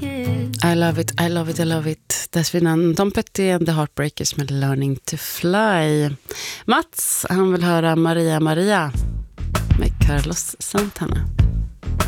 I love it, I love it, I love it. Dessförinnan Tom Petty and the Heartbreakers med Learning to Fly. Mats, han vill höra Maria Maria med Carlos Santana.